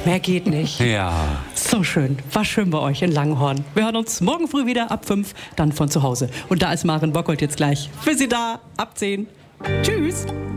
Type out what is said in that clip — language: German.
Mehr geht nicht. Ja. So schön. War schön bei euch in Langenhorn. Wir hören uns morgen früh wieder ab 5, dann von zu Hause. Und da ist Maren Bockholt jetzt gleich für Sie da ab 10. Tschüss.